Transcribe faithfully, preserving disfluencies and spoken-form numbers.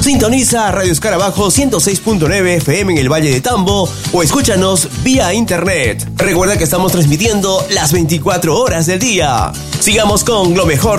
Sintoniza Radio Escarabajo ciento seis punto nueve F M en el Valle de Tambo o escúchanos vía internet. Recuerda que estamos transmitiendo las veinticuatro horas del día. Sigamos con lo mejor